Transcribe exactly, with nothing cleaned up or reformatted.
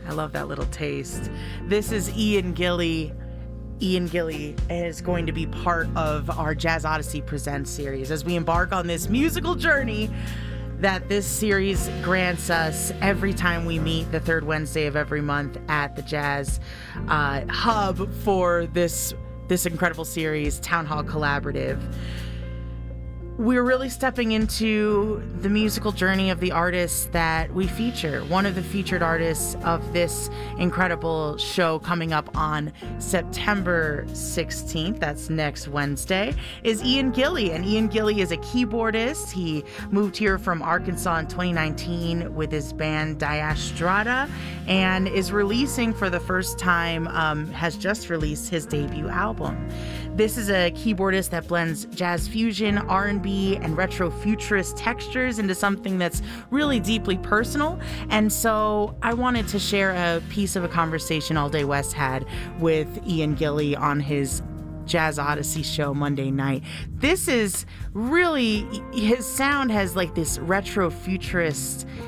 I love that little taste. This is Ian Gilly. Ian Gilly is going to be part of our Jazz Odyssey Presents series as we embark on this musical journey that this series grants us every time we meet the third Wednesday of every month at the Jazz uh, Hub for this this incredible series, Town Hall Collaborative. We're really stepping into the musical journey of the artists that we feature. One of the featured artists of this incredible show coming up on September sixteenth, that's next Wednesday, is Ian Gilly. And Ian Gilly is a keyboardist. He moved here from Arkansas in twenty nineteen with his band Diastrata and is releasing for the first time, um, has just released his debut album. This is a keyboardist that blends jazz fusion, R and B, and retro futurist textures into something that's really deeply personal. And so I wanted to share a piece of a conversation All Day West had with Ian Gilly on his Jazz Odyssey show Monday night. This is really, his sound has like this retro futurist